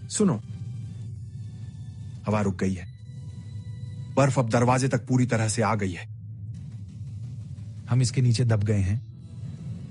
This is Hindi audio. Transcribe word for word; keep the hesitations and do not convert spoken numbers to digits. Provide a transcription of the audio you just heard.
सुनो, हवा रुक गई है। बर्फ अब दरवाजे तक पूरी तरह से आ गई है। हम इसके नीचे दब गए हैं